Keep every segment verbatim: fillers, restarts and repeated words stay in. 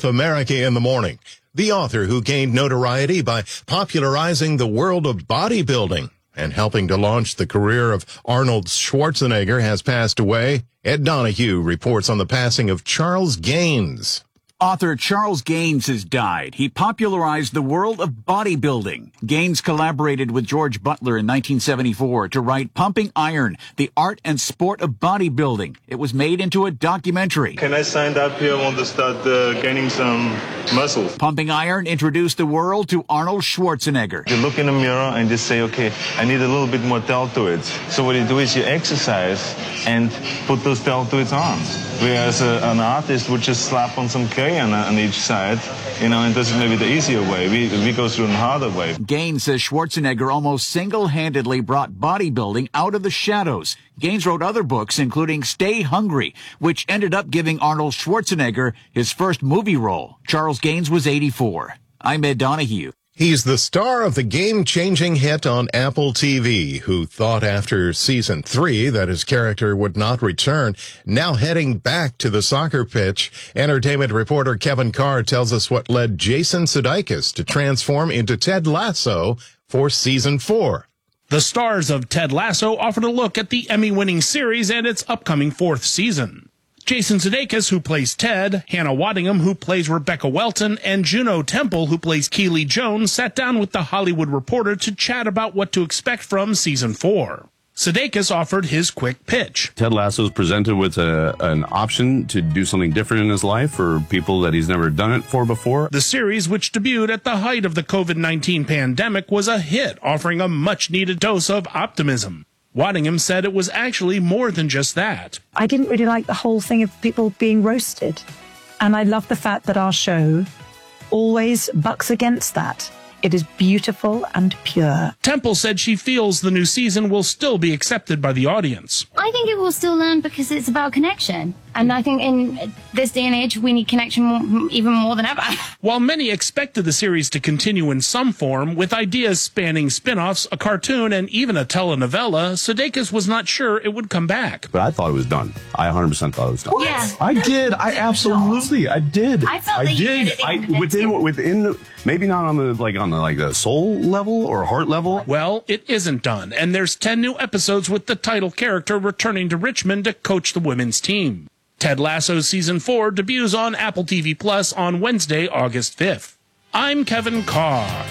with America in the Morning. The author who gained notoriety by popularizing the world of bodybuilding and helping to launch the career of Arnold Schwarzenegger has passed away. Ed Donahue reports on the passing of Charles Gaines. Author Charles Gaines has died. He popularized the world of bodybuilding. Gaines collaborated with George Butler in nineteen seventy-four to write Pumping Iron, the art and sport of bodybuilding. It was made into a documentary. Can I stand up here? I want to start uh, gaining some muscles. Pumping Iron introduced the world to Arnold Schwarzenegger. You look in the mirror and just say, okay, I need a little bit more deltoids. So what you do is you exercise and put those deltoids on. Whereas uh, an artist would just slap on some clay on, on each side, you know, and does it maybe the easier way. We, we go through the harder way. Gaines says Schwarzenegger almost single-handedly brought bodybuilding out of the shadows. Gaines wrote other books, including Stay Hungry, which ended up giving Arnold Schwarzenegger his first movie role. Charles Gaines was eighty-four. I'm Ed Donahue. He's the star of the game-changing hit on Apple T V, who thought after season three that his character would not return. Now heading back to the soccer pitch, entertainment reporter Kevin Carr tells us what led Jason Sudeikis to transform into Ted Lasso for season four. The stars of Ted Lasso offered a look at the Emmy-winning series and its upcoming fourth season. Jason Sudeikis, who plays Ted, Hannah Waddingham, who plays Rebecca Welton, and Juno Temple, who plays Keely Jones, sat down with The Hollywood Reporter to chat about what to expect from season four. Sudeikis offered his quick pitch. Ted Lasso is presented with a, an option to do something different in his life for people that he's never done it for before. The series, which debuted at the height of the COVID nineteen pandemic, was a hit, offering a much-needed dose of optimism. Waddingham said it was actually more than just that. I didn't really like the whole thing of people being roasted. And I love the fact that our show always bucks against that. It is beautiful and pure. Temple said she feels the new season will still be accepted by the audience. I think it will still learn because it's about connection. And I think in this day and age, we need connection more, even more than ever. While many expected the series to continue in some form, with ideas spanning spin-offs, a cartoon, and even a telenovela, Sudeikis was not sure it would come back. But I thought it was done. I one hundred percent thought it was done. What? Yeah. I did. I absolutely. I did. I felt I that you did. did it I within within maybe not on the like on the like the soul level or heart level. Well, it isn't done, and there's ten new episodes with the title character returning to Richmond to coach the women's team. Ted Lasso Season four debuts on Apple T V Plus on Wednesday, August fifth. I'm Kevin Carr.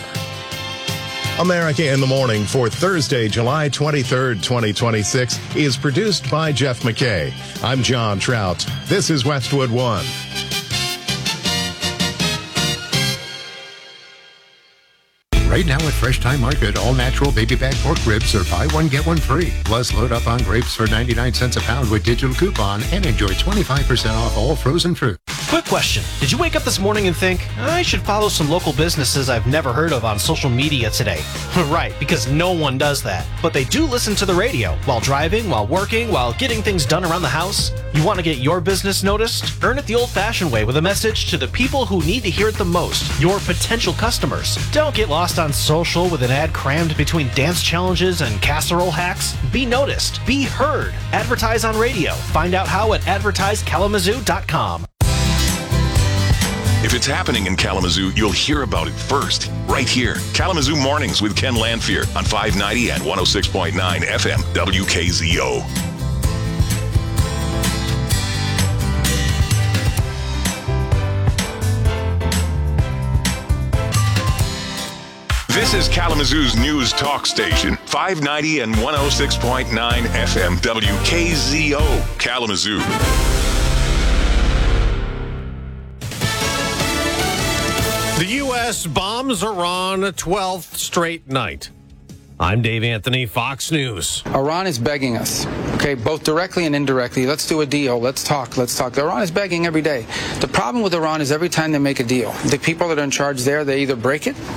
America in the Morning for Thursday, July twenty-third, twenty twenty-six is produced by Jeff McKay. I'm John Trout. This is Westwood One. Right now at Fresh Time Market, all natural baby back pork ribs are buy one, get one free. Plus, load up on grapes for ninety-nine cents a pound with digital coupon and enjoy twenty-five percent off all frozen fruit. Quick question. Did you wake up this morning and think, I should follow some local businesses I've never heard of on social media today? Right, because no one does that. But they do listen to the radio while driving, while working, while getting things done around the house. You want to get your business noticed? Earn it the old-fashioned way with a message to the people who need to hear it the most, your potential customers. Don't get lost on social with an ad crammed between dance challenges and casserole hacks. Be noticed. Be heard. Advertise on radio. Find out how at advertise kalamazoo dot com. If it's happening in Kalamazoo, you'll hear about it first, right here. Kalamazoo Mornings with Ken Lanfear on five ninety and one oh six point nine F M W K Z O. This is Kalamazoo's news talk station, five ninety and one oh six point nine F M W K Z O, Kalamazoo. The U S bombs Iran a twelfth straight night. I'm Dave Anthony, Fox News. Iran is begging us, okay, both directly and indirectly. Let's do a deal. Let's talk. Let's talk. Iran is begging every day. The problem with Iran is every time they make a deal, the people that are in charge there, they either break it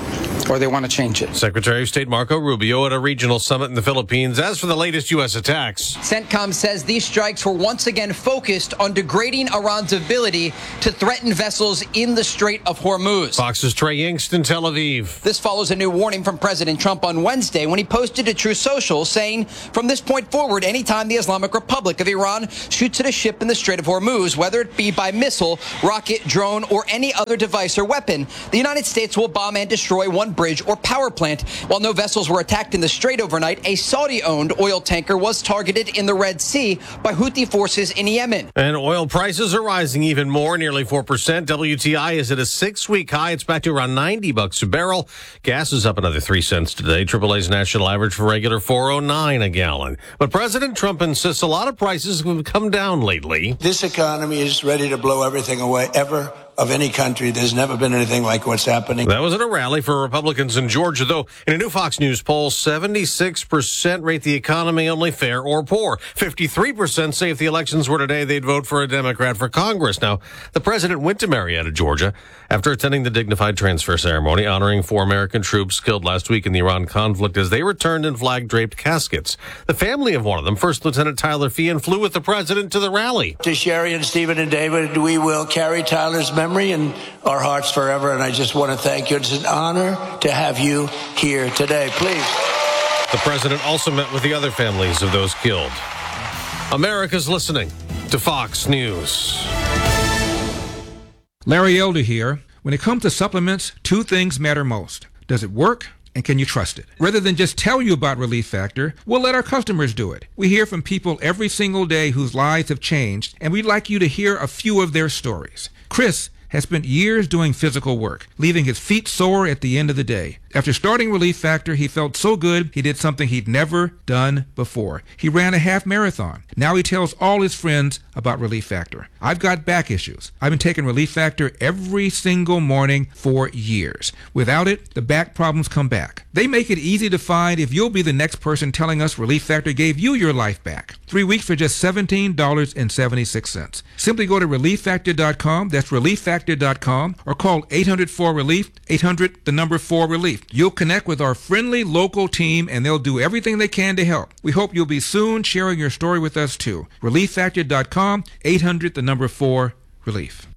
or they want to change it. Secretary of State Marco Rubio at a regional summit in the Philippines. As for the latest U S attacks, CENTCOM says these strikes were once again focused on degrading Iran's ability to threaten vessels in the Strait of Hormuz. Fox's Trey Yingst in Tel Aviv. This follows a new warning from President Trump on Wednesday when he posted to Truth Social saying, from this point forward, anytime the Islamic Republic of Iran shoots at a ship in the Strait of Hormuz, whether it be by missile, rocket, drone, or any other device or weapon, the United States will bomb and destroy one bridge or power plant. While no vessels were attacked in the Strait overnight, a Saudi-owned oil tanker was targeted in the Red Sea by Houthi forces in Yemen. And oil prices are rising even more, nearly four percent. W T I is at a six-week high. It's back to around ninety bucks a barrel. Gas is up another three cents today. triple A's national average for regular four oh nine a gallon. But President Trump insists a lot of prices have come down lately. This economy is ready to blow everything away, ever. Of any country. There's never been anything like what's happening. That was at a rally for Republicans in Georgia, though. In a new Fox News poll, seventy-six percent rate the economy only fair or poor. fifty-three percent say if the elections were today, they'd vote for a Democrat for Congress. Now, the president went to Marietta, Georgia, after attending the dignified transfer ceremony honoring four American troops killed last week in the Iran conflict as they returned in flag-draped caskets. The family of one of them, First Lieutenant Tyler Feehan, flew with the president to the rally. To Sherry and Stephen and David, we will carry Tyler's memory memory in our hearts forever, and I just want to thank you. It's an honor to have you here today. Please. The president also met with the other families of those killed. America's listening to Fox News. Larry Elder here. When it comes to supplements, two things matter most. Does it work? And can you trust it? Rather than just tell you about Relief Factor, we'll let our customers do it. We hear from people every single day whose lives have changed, and we'd like you to hear a few of their stories. Chris has spent years doing physical work, leaving his feet sore at the end of the day. After starting Relief Factor, he felt so good he did something he'd never done before. He ran a half marathon. Now he tells all his friends about Relief Factor. I've got back issues. I've been taking Relief Factor every single morning for years. Without it, the back problems come back. They make it easy to find if you'll be the next person telling us Relief Factor gave you your life back. Three weeks for just seventeen dollars and seventy-six cents. Simply go to relief factor dot com, that's relief factor dot com, or call eight hundred four relief, eight hundred the number four relief. You'll connect with our friendly local team and they'll do everything they can to help. We hope you'll be soon sharing your story with us too. relief factor dot com, eight hundred the number four relief.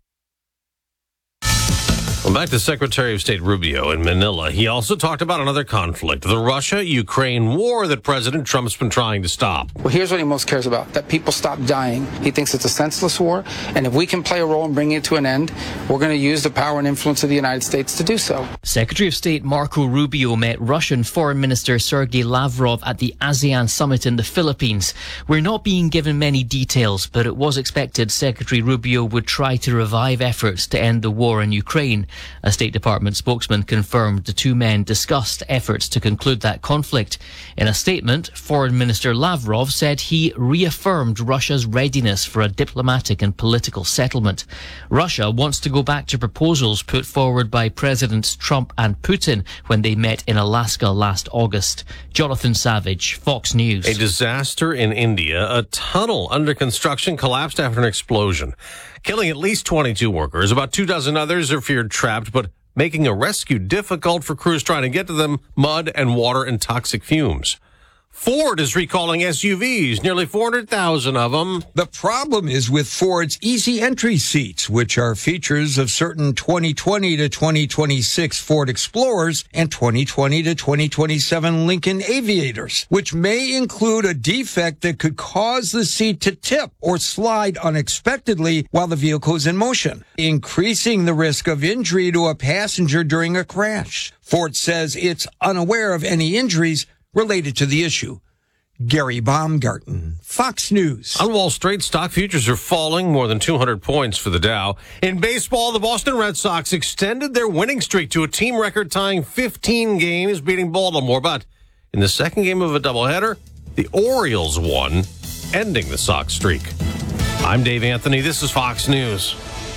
Well, back to Secretary of State Rubio in Manila. He also talked about another conflict, the Russia-Ukraine war that President Trump's been trying to stop. Well, here's what he most cares about, that people stop dying. He thinks it's a senseless war, and if we can play a role in bringing it to an end, we're going to use the power and influence of the United States to do so. Secretary of State Marco Rubio met Russian Foreign Minister Sergei Lavrov at the ASEAN summit in the Philippines. We're not being given many details, but it was expected Secretary Rubio would try to revive efforts to end the war in Ukraine. A State Department spokesman confirmed the two men discussed efforts to conclude that conflict. In a statement, Foreign Minister Lavrov said he reaffirmed Russia's readiness for a diplomatic and political settlement. Russia wants to go back to proposals put forward by Presidents Trump and Putin when they met in Alaska last August. Jonathan Savage, Fox News. A disaster in India. A tunnel under construction collapsed after an explosion, killing at least twenty-two workers. About two dozen others are feared trapped, but making a rescue difficult for crews trying to get to them. Mud and water and toxic fumes. Ford is recalling S U Vs, nearly four hundred thousand of them. The problem is with Ford's easy entry seats, which are features of certain twenty twenty to twenty twenty-six Ford Explorers and twenty twenty to twenty twenty-seven Lincoln Aviators, which may include a defect that could cause the seat to tip or slide unexpectedly while the vehicle is in motion, increasing the risk of injury to a passenger during a crash. Ford says it's unaware of any injuries related to the issue. Gary Baumgarten, Fox News. On Wall Street, stock futures are falling more than two hundred points for the Dow. In baseball, the Boston Red Sox extended their winning streak to a team record tying fifteen games, beating Baltimore. But in the second game of a doubleheader, the Orioles won, ending the Sox streak. I'm Dave Anthony. This is Fox News.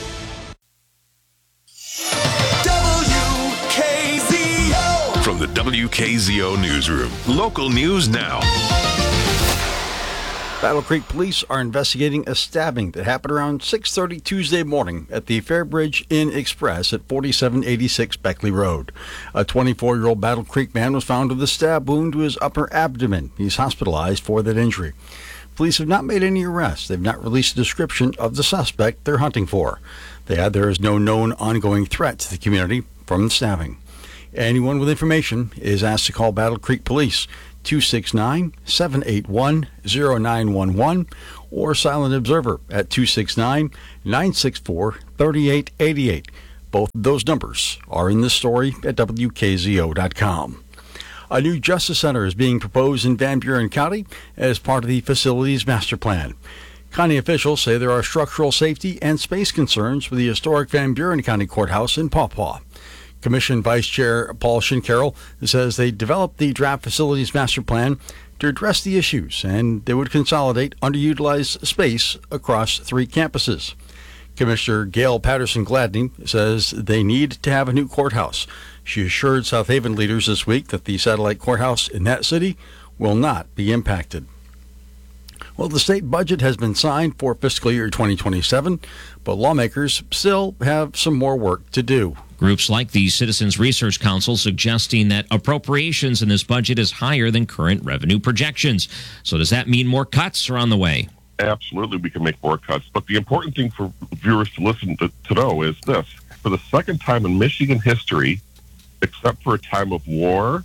From the W K Z O Newsroom, local news now. Battle Creek police are investigating a stabbing that happened around six thirty Tuesday morning at the Fairbridge Inn Express at forty-seven eighty-six Beckley Road. A twenty-four-year-old Battle Creek man was found with a stab wound to his upper abdomen. He's hospitalized for that injury. Police have not made any arrests. They've not released a description of the suspect they're hunting for. They add there is no known ongoing threat to the community from the stabbing. Anyone with information is asked to call Battle Creek Police, two six nine, seven eight one, zero nine one one, or Silent Observer at two six nine, nine six four, three eight eight eight. Both of those numbers are in this story at W K Z O dot com. A new Justice Center is being proposed in Van Buren County as part of the facilities master plan. County officials say there are structural safety and space concerns with the historic Van Buren County Courthouse in Paw Paw. Commission Vice Chair Paul Shincarroll says they developed the draft facilities master plan to address the issues, and they would consolidate underutilized space across three campuses. Commissioner Gail Patterson Gladney says they need to have a new courthouse. She assured South Haven leaders this week that the satellite courthouse in that city will not be impacted. Well, the state budget has been signed for fiscal year twenty twenty-seven, but lawmakers still have some more work to do. Groups like the Citizens Research Council suggesting that appropriations in this budget is higher than current revenue projections. So does that mean more cuts are on the way? Absolutely, we can make more cuts. But the important thing for viewers to listen to, to know is this. For the second time in Michigan history, except for a time of war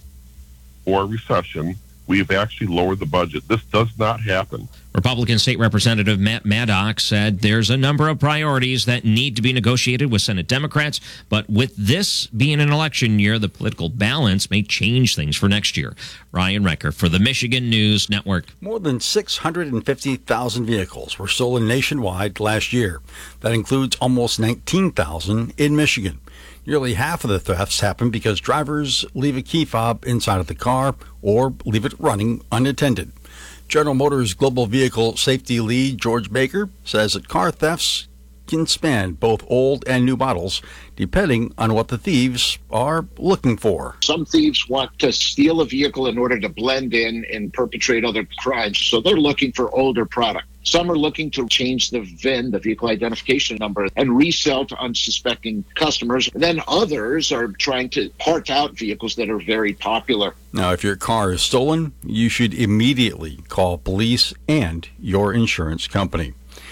or recession, we've actually lowered the budget. This does not happen. Republican State Representative Matt Maddox said there's a number of priorities that need to be negotiated with Senate Democrats, but with this being an election year, the political balance may change things for next year. Ryan Recker for the Michigan News Network. More than six hundred fifty thousand vehicles were stolen nationwide last year. That includes almost nineteen thousand in Michigan. Nearly half of the thefts happen because drivers leave a key fob inside of the car or leave it running unattended. General Motors Global Vehicle Safety Lead George Baker says that car thefts can span both old and new models, depending on what the thieves are looking for. Some thieves want to steal a vehicle in order to blend in and perpetrate other crimes, so they're looking for older product. Some are looking to change the V I N, the vehicle identification number, and resell to unsuspecting customers. And then others are trying to part out vehicles that are very popular. Now, if your car is stolen, you should immediately call police and your insurance company.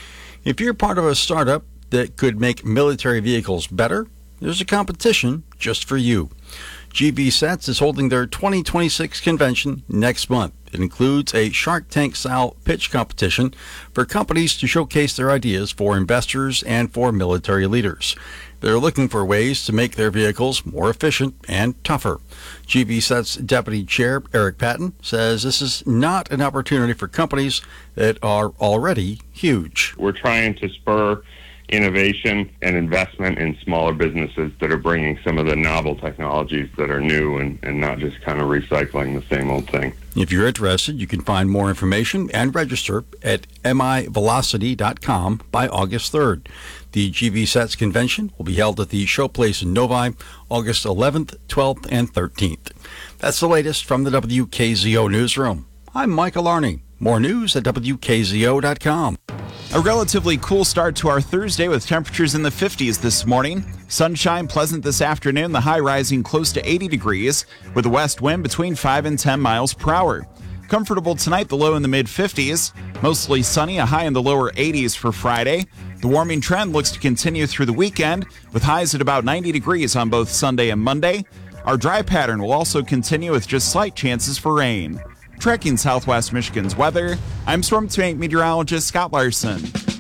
If you're part of a startup that could make military vehicles better, there's a competition just for you. G V Sets is holding their twenty twenty-six convention next month. It includes a Shark Tank-style pitch competition for companies to showcase their ideas for investors and for military leaders. They're looking for ways to make their vehicles more efficient and tougher. G V Sets Deputy Chair Eric Patton says this is not an opportunity for companies that are already huge. We're trying to spur innovation and investment in smaller businesses that are bringing some of the novel technologies that are new and, and not just kind of recycling the same old thing. If you're interested, you can find more information and register at M I velocity dot com by August third. The G V Sets convention will be held at the Showplace in Novi, August eleventh, twelfth, and thirteenth. That's the latest from the W K Z O Newsroom. I'm Michael Arney. More news at W K Z O dot com. A relatively cool start to our Thursday with temperatures in the fifties this morning. Sunshine pleasant this afternoon, the high rising close to eighty degrees with a west wind between five and ten miles per hour. Comfortable tonight, the low in the mid fifties. Mostly sunny, a high in the lower eighties for Friday. The warming trend looks to continue through the weekend with highs at about ninety degrees on both Sunday and Monday. Our dry pattern will also continue with just slight chances for rain. Tracking Southwest Michigan's weather, I'm Storm Team Meteorologist Scott Larson.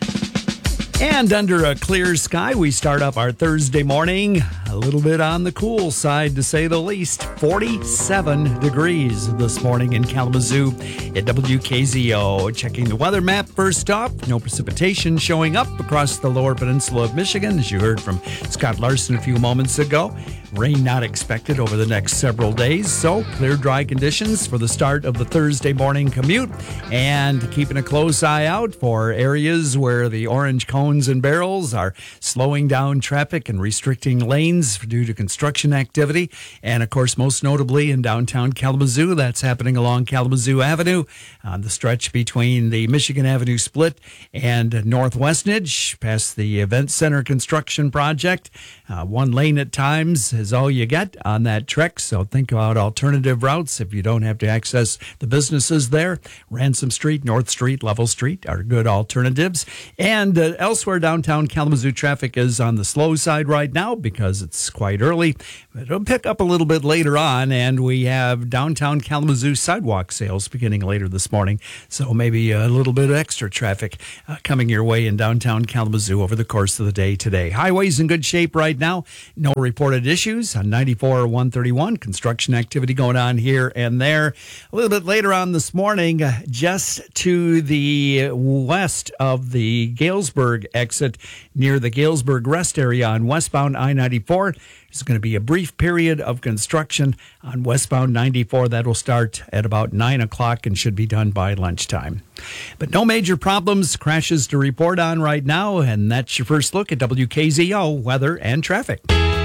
And under a clear sky, we start up our Thursday morning a little bit on the cool side, to say the least. forty-seven degrees this morning in Kalamazoo at W K Z O. Checking the weather map first off, no precipitation showing up across the lower peninsula of Michigan, as you heard from Scott Larson a few moments ago. Rain not expected over the next several days, so clear, dry conditions for the start of the Thursday morning commute. And keeping a close eye out for areas where the orange cone cones and barrels are slowing down traffic and restricting lanes due to construction activity. And, of course, most notably in downtown Kalamazoo, that's happening along Kalamazoo Avenue on the stretch between the Michigan Avenue split and Northwestnedge, past the Event Center construction project. Uh, one lane at times is all you get on that trek, so think about alternative routes if you don't have to access the businesses there. Ransom Street, North Street, Level Street are good alternatives. And uh, elsewhere downtown Kalamazoo, traffic is on the slow side right now because it's quite early. But it'll pick up a little bit later on, and we have downtown Kalamazoo sidewalk sales beginning later this morning, so maybe a little bit of extra traffic uh, coming your way in downtown Kalamazoo over the course of the day today. Highways in good shape right now. No reported issues on ninety-four or one thirty-one. Construction activity going on here and there. A little bit later on this morning, uh, just to the west of the Galesburg exit near the Galesburg rest area on westbound I ninety-four, there's going to be a brief period of construction on westbound ninety-four. That will start at about nine o'clock and should be done by lunchtime. But no major problems, crashes to report on right now, and that's your first look at W K Z O weather and traffic.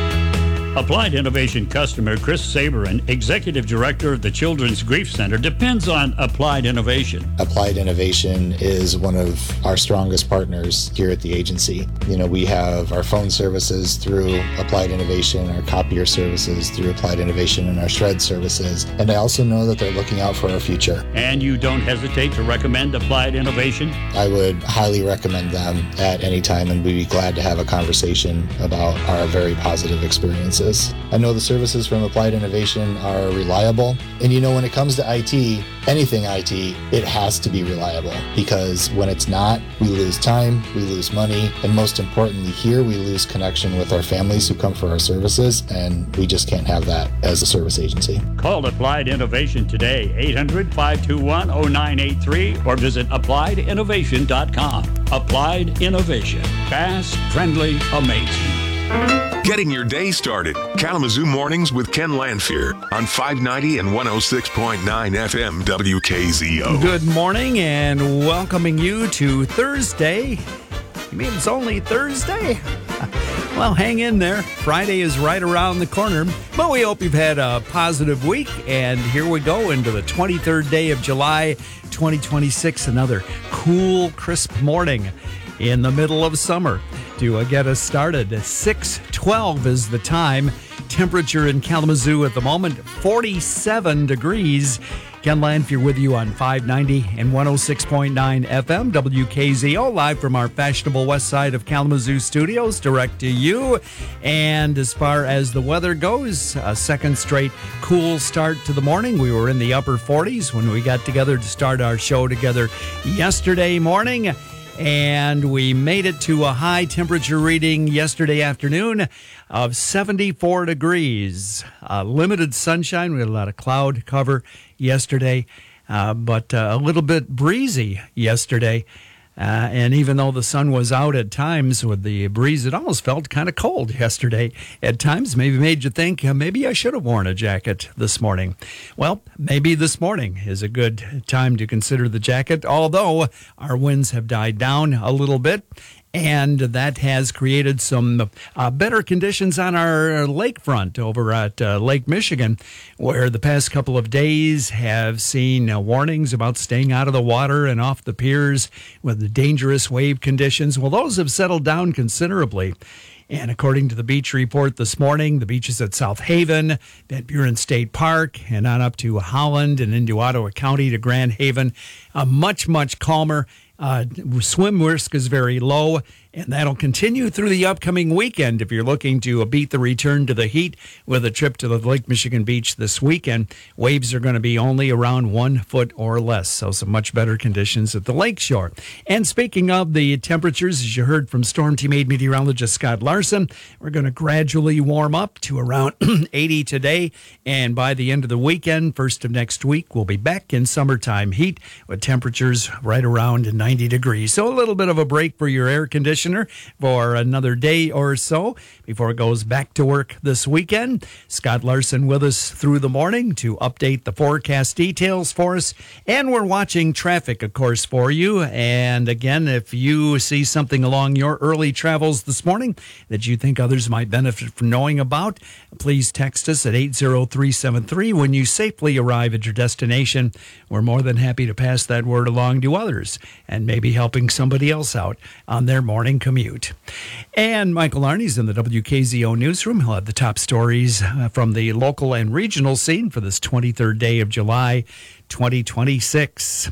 Applied Innovation customer Chris Saberin, Executive Director of the Children's Grief Center, depends on Applied Innovation. Applied Innovation is one of our strongest partners here at the agency. You know, we have our phone services through Applied Innovation, our copier services through Applied Innovation, and our shred services. And I also know that they're looking out for our future. And you don't hesitate to recommend Applied Innovation? I would highly recommend them at any time, and we'd be glad to have a conversation about our very positive experiences. I know the services from Applied Innovation are reliable. And you know, when it comes to I T, anything I T, it has to be reliable, because when it's not, we lose time, we lose money, and most importantly here, we lose connection with our families who come for our services, and we just can't have that as a service agency. Call Applied Innovation today, eight hundred, five two one, oh nine eight three, or visit applied innovation dot com. Applied Innovation. Fast, friendly, amazing. Getting your day started. Kalamazoo Mornings with Ken Lanfear on five ninety and one oh six point nine F M W K Z O. Good morning and welcoming you to Thursday. You mean it's only Thursday? Well, hang in there. Friday is right around the corner, but we hope you've had a positive week. And here we go into the twenty-third day of July, twenty twenty-six. Another cool, crisp morning in the middle of summer. To uh, get us started, six twelve is the time. Temperature in Kalamazoo at the moment, forty-seven degrees. Ken Lanfear with you on five ninety and one oh six point nine F M W K Z O, live from our fashionable west side of Kalamazoo studios, direct to you. And as far as the weather goes, a second straight cool start to the morning. We were in the upper forties when we got together to start our show together yesterday morning. And we made it to a high temperature reading yesterday afternoon of seventy-four degrees. Uh, limited sunshine. We had a lot of cloud cover yesterday, uh, but uh, a little bit breezy yesterday. Uh, and even though the sun was out at times with the breeze, it almost felt kind of cold yesterday at times. Maybe made you think, uh, maybe I should have worn a jacket this morning. Well, maybe this morning is a good time to consider the jacket, although our winds have died down a little bit. And that has created some uh, better conditions on our lakefront over at uh, Lake Michigan, where the past couple of days have seen uh, warnings about staying out of the water and off the piers with the dangerous wave conditions. Well, those have settled down considerably. And according to the beach report this morning, the beaches at South Haven, Van Buren State Park, and on up to Holland and into Ottawa County to Grand Haven, uh, much, much calmer. Uh, swim risk is very low, and that'll continue through the upcoming weekend. If you're looking to beat the return to the heat with a trip to the Lake Michigan beach this weekend, waves are going to be only around one foot or less, so some much better conditions at the lakeshore. And speaking of the temperatures, as you heard from Storm Team eight meteorologist Scott Larson, we're going to gradually warm up to around eighty today, and by the end of the weekend, first of next week, we'll be back in summertime heat with temperatures right around ninety degrees. So a little bit of a break for your air conditioning commissioner for another day or so before it goes back to work this weekend. Scott Larson with us through the morning to update the forecast details for us. And we're watching traffic, of course, for you. And again, if you see something along your early travels this morning that you think others might benefit from knowing about, please text us at eight zero three seven three when you safely arrive at your destination. We're more than happy to pass that word along to others and maybe helping somebody else out on their morning commute. And Michael Arney's in the W K Z O newsroom. He'll have the top stories from the local and regional scene for this twenty-third day of July, twenty twenty-six.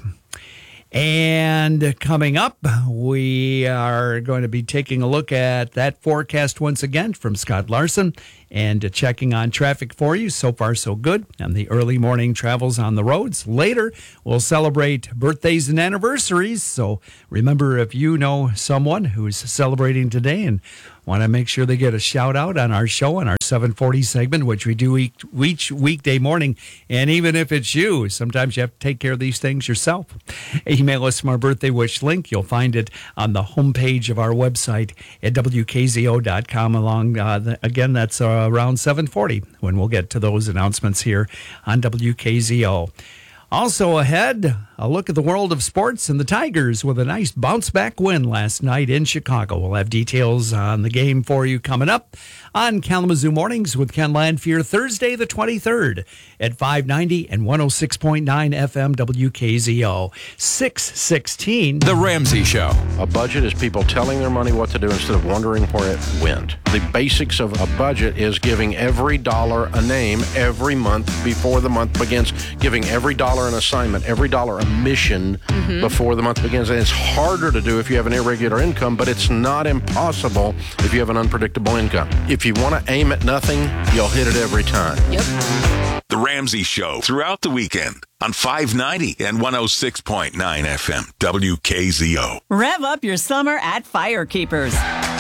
And coming up, we are going to be taking a look at that forecast once again from Scott Larson and checking on traffic for you. So far, so good on the early morning travels on the roads. Later, we'll celebrate birthdays and anniversaries. So remember, if you know someone who's celebrating today and want to make sure they get a shout out on our show, on our seven forty segment, which we do each, each weekday morning. And even if it's you, sometimes you have to take care of these things yourself. Email us from our birthday wish link. You'll find it on the homepage of our website at W K Z O dot com. Along, uh, the, again, that's uh, around seven forty when we'll get to those announcements here on W K Z O. Also ahead, a look at the world of sports and the Tigers with a nice bounce-back win last night in Chicago. We'll have details on the game for you coming up on Kalamazoo Mornings with Ken Landfear, Thursday the twenty-third at five ninety and one oh six point nine F M W K Z O. six sixteen. The Ramsey Show. A budget is people telling their money what to do instead of wondering where it went. The basics of a budget is giving every dollar a name every month before the month begins, giving every dollar an assignment, every dollar a mission mm-hmm. before the month begins. And it's harder to do if you have an irregular income, but it's not impossible if you have an unpredictable income. If you want to aim at nothing, you'll hit it every time. Yep. The Ramsey Show throughout the weekend on five ninety and one oh six point nine F M W K Z O. Rev up your summer at Firekeepers.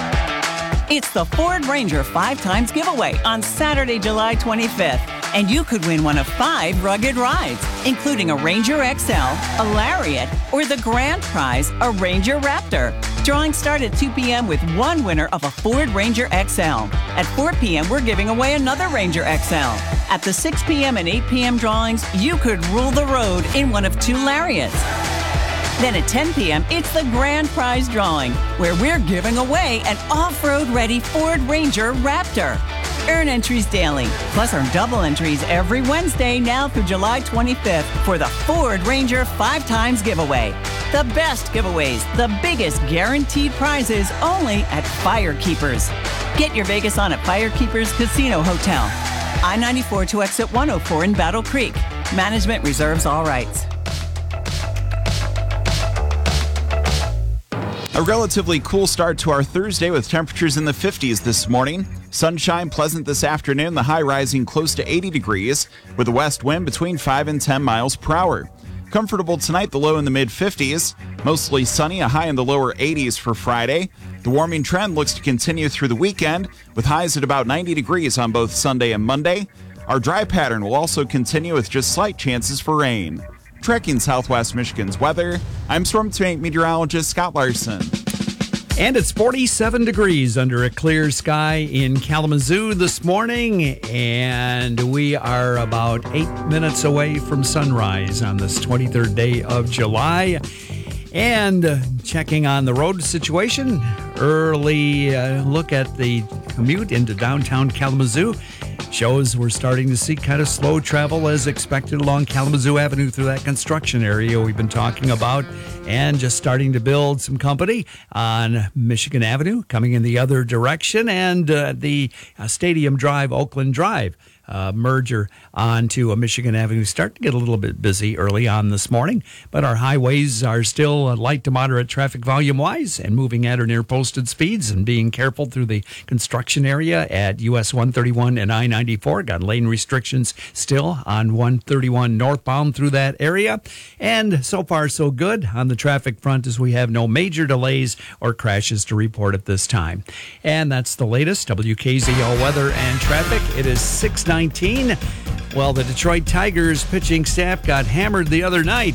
It's the Ford Ranger Five Times Giveaway on Saturday, July twenty-fifth. And you could win one of five rugged rides, including a Ranger X L, a Lariat, or the grand prize, a Ranger Raptor. Drawings start at two p.m. with one winner of a Ford Ranger X L. At four p.m., we're giving away another Ranger X L. At the six p.m. and eight p.m. drawings, you could rule the road in one of two Lariats. Then at ten p.m., it's the grand prize drawing, where we're giving away an off-road ready Ford Ranger Raptor. Earn entries daily, plus earn double entries every Wednesday now through July twenty-fifth for the Ford Ranger Five Times Giveaway. The best giveaways, the biggest guaranteed prizes, only at Firekeepers. Get your Vegas on at Firekeepers Casino Hotel. I ninety-four to exit one oh four in Battle Creek. Management reserves all rights. A relatively cool start to our Thursday with temperatures in the fifties this morning. Sunshine pleasant this afternoon, the high rising close to eighty degrees with a west wind between five and ten miles per hour. Comfortable tonight, the low in the mid fifties. Mostly sunny, a high in the lower eighties for Friday. The warming trend looks to continue through the weekend with highs at about ninety degrees on both Sunday and Monday. Our dry pattern will also continue with just slight chances for rain. Tracking Southwest Michigan's weather, I'm Storm Team meteorologist Scott Larson. And it's forty-seven degrees under a clear sky in Kalamazoo this morning, and we are about eight minutes away from sunrise on this twenty-third day of July. And uh, checking on the road situation, early uh, look at the commute into downtown Kalamazoo shows we're starting to see kind of slow travel as expected along Kalamazoo Avenue through that construction area we've been talking about, and just starting to build some company on Michigan Avenue coming in the other direction, and uh, the uh, Stadium Drive, Oakland Drive Uh, merger onto a Michigan Avenue start to get a little bit busy early on this morning, but our highways are still light to moderate traffic volume wise and moving at or near posted speeds, and being careful through the construction area at U S one thirty-one and I ninety-four. Got lane restrictions still on one thirty-one northbound through that area, and so far so good on the traffic front as we have no major delays or crashes to report at this time. And that's the latest W K Z O weather and traffic. It is six nineteen. Well, the Detroit Tigers pitching staff got hammered the other night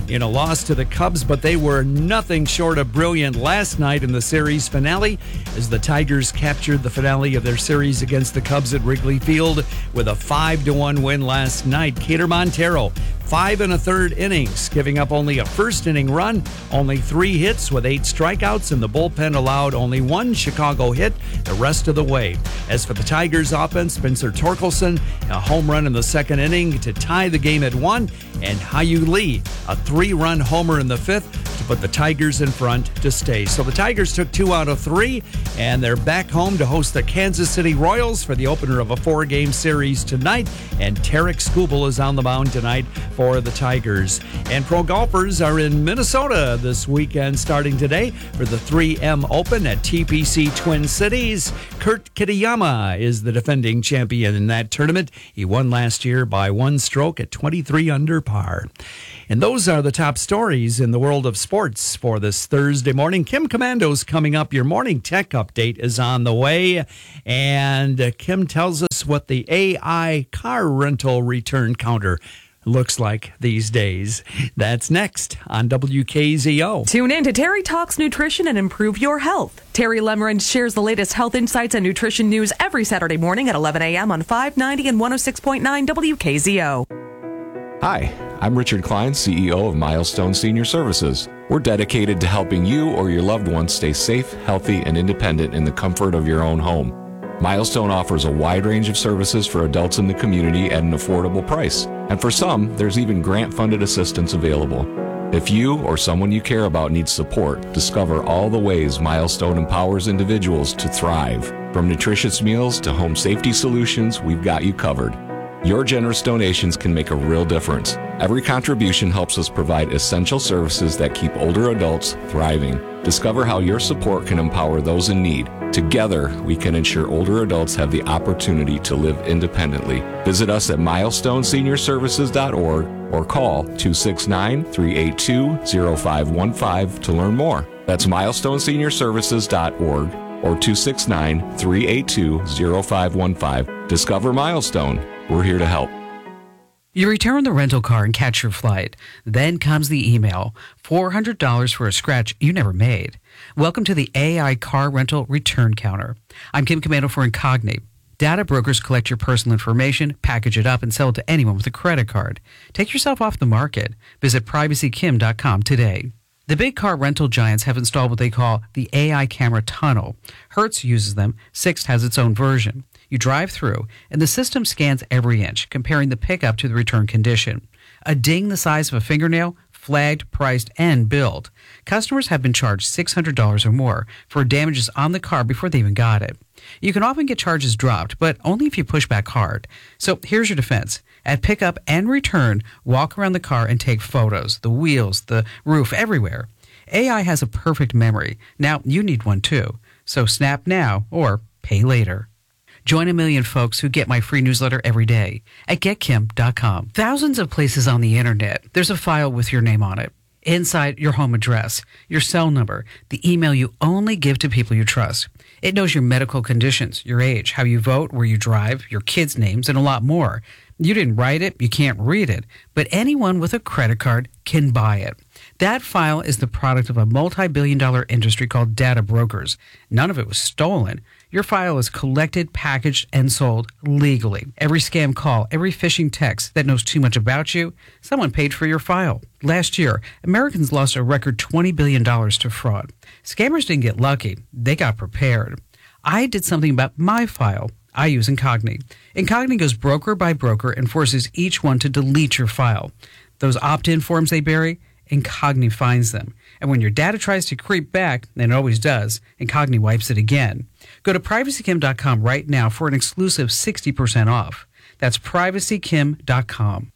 in a loss to the Cubs, but they were nothing short of brilliant last night in the series finale as the Tigers captured the finale of their series against the Cubs at Wrigley Field with a five to one win last night. Kader Montero, five and a third innings, giving up only a first inning run, only three hits with eight strikeouts, and the bullpen allowed only one Chicago hit the rest of the way. As for the Tigers offense, Spencer Torkelson, a home run in the second inning to tie the game at one, and Hyu Lee, a three-run homer in the fifth to put the Tigers in front to stay. So the Tigers took two out of three, and they're back home to host the Kansas City Royals for the opener of a four-game series tonight, and Tarek Skubal is on the mound tonight for the Tigers. And pro golfers are in Minnesota this weekend starting today for the three M Open at T P C Twin Cities. Kurt Kitayama is the defending champion in that tournament. He won last year by one stroke at twenty-three under par. And those are the top stories in the world of sports for this Thursday morning. Kim Commando's coming up. Your morning tech update is on the way. And uh, Kim tells us what the A I car rental return counter looks like these days. That's next on W K Z O. Tune in to Terry Talks Nutrition and Improve Your Health. Terry Lemmerand shares the latest health insights and nutrition news every Saturday morning at eleven a.m. on five ninety and one oh six point nine W K Z O. Hi, I'm Richard Klein, C E O of Milestone Senior Services. We're dedicated to helping you or your loved ones stay safe, healthy, and independent in the comfort of your own home. Milestone offers a wide range of services for adults in the community at an affordable price. And for some, there's even grant-funded assistance available. If you or someone you care about needs support, discover all the ways Milestone empowers individuals to thrive. From nutritious meals to home safety solutions, we've got you covered. Your generous donations can make a real difference. Every contribution helps us provide essential services that keep older adults thriving. Discover how your support can empower those in need. Together, we can ensure older adults have the opportunity to live independently. Visit us at milestone senior services dot org or call two six nine, three eight two, zero five one five to learn more. That's milestone senior services dot org or two six nine, three eight two, zero five one five. Discover Milestone. We're here to help. You return the rental car and catch your flight. Then comes the email. four hundred dollars for a scratch you never made. Welcome to the A I Car Rental Return Counter. I'm Kim Commando for Incogni. Data brokers collect your personal information, package it up, and sell it to anyone with a credit card. Take yourself off the market. Visit privacy kim dot com today. The big car rental giants have installed what they call the A I camera tunnel. Hertz uses them. Sixt has its own version. You drive through, and the system scans every inch, comparing the pickup to the return condition. A ding the size of a fingernail, flagged, priced, and billed. Customers have been charged six hundred dollars or more for damages on the car before they even got it. You can often get charges dropped, but only if you push back hard. So here's your defense. At pickup and return, walk around the car and take photos, the wheels, the roof, everywhere. A I has a perfect memory. Now you need one too. So snap now or pay later. Join a million folks who get my free newsletter every day at get kim dot com. Thousands of places on the internet, there's a file with your name on it. Inside, your home address, your cell number, the email you only give to people you trust. It knows your medical conditions, your age, how you vote, where you drive, your kids' names, and a lot more. You didn't write it, you can't read it, but anyone with a credit card can buy it. That file is the product of a multi-billion dollar industry called data brokers. None of it was stolen. Your file is collected, packaged, and sold legally. Every scam call, every phishing text that knows too much about you, someone paid for your file. Last year, Americans lost a record twenty billion dollars to fraud. Scammers didn't get lucky. They got prepared. I did something about my file. I use Incogni. Incogni goes broker by broker and forces each one to delete your file. Those opt-in forms they bury, Incogni finds them. And when your data tries to creep back, and it always does, Incogni wipes it again. Go to privacy kim dot com right now for an exclusive sixty percent off. That's privacy kim dot com.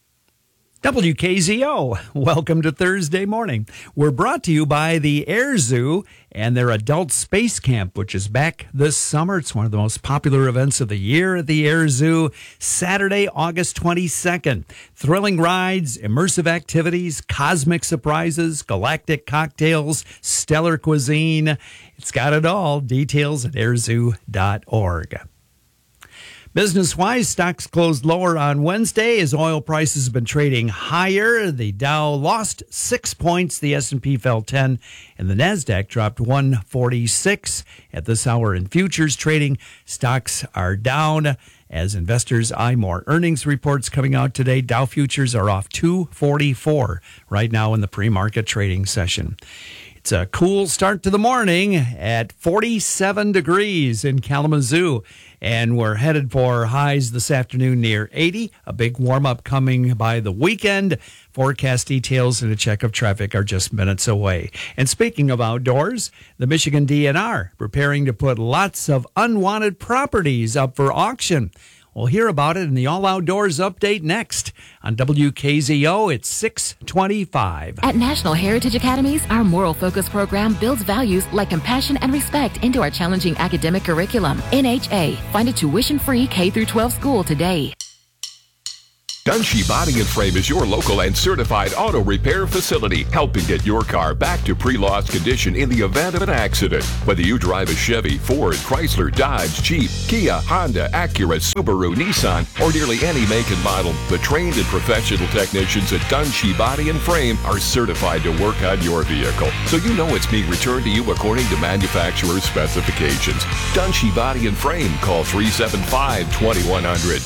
W K Z O, welcome to Thursday morning. We're brought to you by the Air Zoo and their Adult Space Camp, which is back this summer. It's one of the most popular events of the year at the Air Zoo. Saturday, August twenty-second. Thrilling rides, immersive activities, cosmic surprises, galactic cocktails, stellar cuisine. It's got it all. Details at air zoo dot org. Business-wise, stocks closed lower on Wednesday as oil prices have been trading higher. The Dow lost six points, the S and P fell ten, and the Nasdaq dropped one forty-six. At this hour in futures trading, stocks are down as investors eye more earnings reports coming out today. Dow futures are off two forty-four right now in the pre-market trading session. It's a cool start to the morning at forty-seven degrees in Kalamazoo, and we're headed for highs this afternoon near eighty. A big warm-up coming by the weekend. Forecast details and a check of traffic are just minutes away. And speaking of outdoors, the Michigan D N R preparing to put lots of unwanted properties up for auction. We'll hear about it in the All Outdoors update next on W K Z O. It's six twenty-five. At National Heritage Academies, our moral focus program builds values like compassion and respect into our challenging academic curriculum. N H A. Find a tuition-free K through twelve school today. Dunshee Body and Frame is your local and certified auto repair facility, helping get your car back to pre-loss condition in the event of an accident. Whether you drive a Chevy, Ford, Chrysler, Dodge, Jeep, Kia, Honda, Acura, Subaru, Nissan, or nearly any make and model, the trained and professional technicians at Dunshee Body and Frame are certified to work on your vehicle, so you know it's being returned to you according to manufacturer's specifications. Dunshee Body and Frame. Call three seven five, two one zero zero.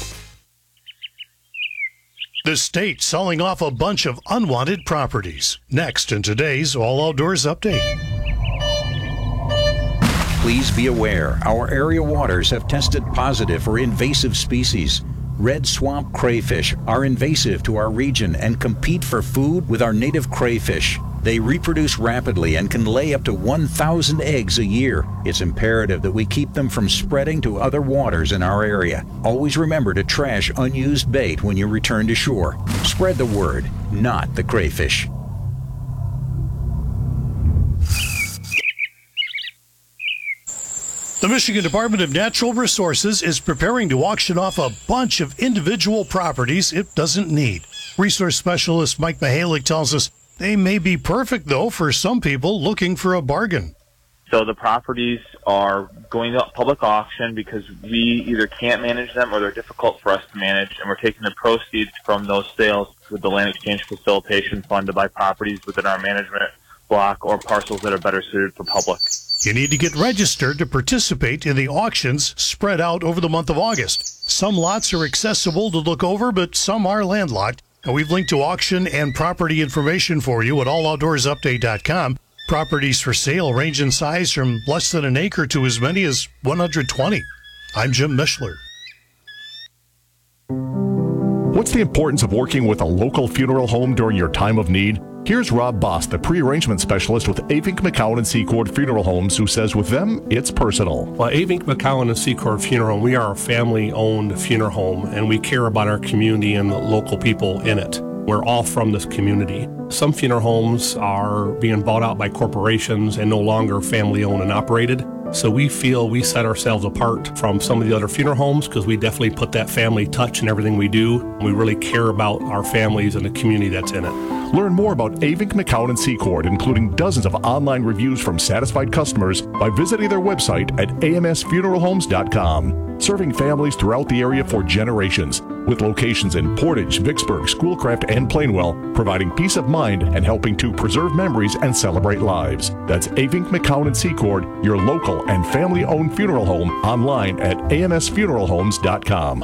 The state selling off a bunch of unwanted properties. Next in today's All Outdoors Update. Please be aware, our area waters have tested positive for invasive species. Red swamp crayfish are invasive to our region and compete for food with our native crayfish. They reproduce rapidly and can lay up to one thousand eggs a year. It's imperative that we keep them from spreading to other waters in our area. Always remember to trash unused bait when you return to shore. Spread the word, not the crayfish. The Michigan Department of Natural Resources is preparing to auction off a bunch of individual properties it doesn't need. Resource specialist Mike Mihalik tells us they may be perfect, though, for some people looking for a bargain. So the properties are going to public auction because we either can't manage them or they're difficult for us to manage, and we're taking the proceeds from those sales with the Land Exchange Facilitation Fund to buy properties within our management block or parcels that are better suited for public. You need to get registered to participate in the auctions spread out over the month of August. Some lots are accessible to look over, but some are landlocked. And we've linked to auction and property information for you at all outdoors update dot com. Properties for sale range in size from less than an acre to as many as one hundred twenty. I'm Jim Mishler. What's the importance of working with a local funeral home during your time of need? Here's Rob Boss, the pre-arrangement specialist with Avink McCowan and Secord Funeral Homes, who says with them, it's personal. Well, Avink McCowan and Secord Funeral Home, we are a family-owned funeral home, and we care about our community and the local people in it. We're all from this community. Some funeral homes are being bought out by corporations and no longer family-owned and operated. So we feel we set ourselves apart from some of the other funeral homes because we definitely put that family touch in everything we do. We really care about our families and the community that's in it. Learn more about Avink McCowan and Secord, including dozens of online reviews from satisfied customers, by visiting their website at a m s funeral homes dot com. Serving families throughout the area for generations, with locations in Portage, Vicksburg, Schoolcraft, and Plainwell, providing peace of mind and helping to preserve memories and celebrate lives. That's Avink McCowan and Secord, your local and family-owned funeral home, online at a m s funeral homes dot com.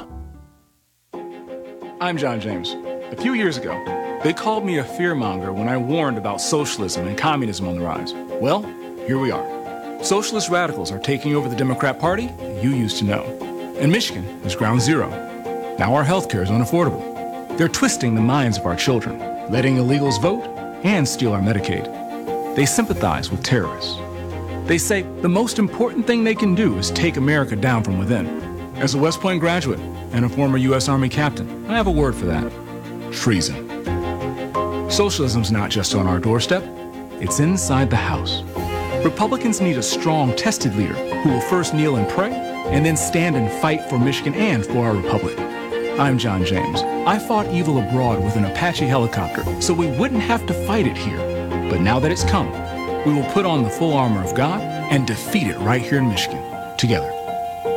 I'm John James. A few years ago, they called me a fearmonger when I warned about socialism and communism on the rise. Well, here we are. Socialist radicals are taking over the Democrat Party you used to know. And Michigan is ground zero. Now our health care is unaffordable. They're twisting the minds of our children, letting illegals vote and steal our Medicaid. They sympathize with terrorists. They say the most important thing they can do is take America down from within. As a West Point graduate and a former U S Army captain, I have a word for that. Treason. Socialism's not just on our doorstep, it's inside the house. Republicans need a strong, tested leader who will first kneel and pray and then stand and fight for Michigan and for our republic. I'm John James. I fought evil abroad with an Apache helicopter so we wouldn't have to fight it here. But now that it's come, we will put on the full armor of God and defeat it right here in Michigan, together.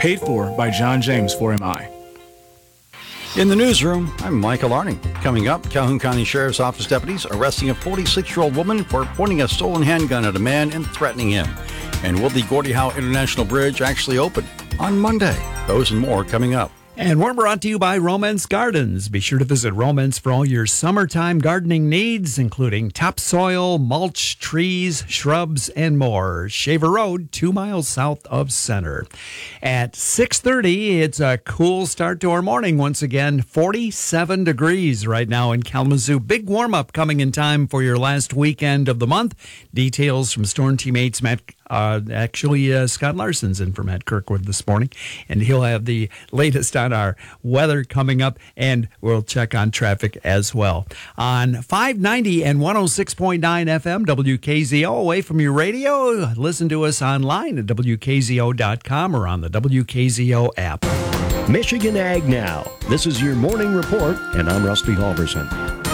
Paid for by John James four M I. In the newsroom, I'm Michael Arning. Coming up, Calhoun County Sheriff's Office deputies arresting a forty-six-year-old woman for pointing a stolen handgun at a man and threatening him. And will the Gordie Howe International Bridge actually open on Monday? Those and more coming up. And we're brought to you by Romance Gardens. Be sure to visit Romance for all your summertime gardening needs, including topsoil, mulch, trees, shrubs, and more. Shaver Road, two miles south of Center. At six thirty, it's a cool start to our morning. Once again, forty-seven degrees right now in Kalamazoo. Big warm-up coming in time for your last weekend of the month. Details from Storm Teammates Matt Uh, actually, uh, Scott Larson's in for Matt Kirkwood this morning, and he'll have the latest on our weather coming up, and we'll check on traffic as well. On five ninety and one oh six point nine F M, W K Z O, away from your radio, listen to us online at W K Z O dot com or on the W K Z O app. Michigan Ag Now. This is your morning report, and I'm Rusty Halverson.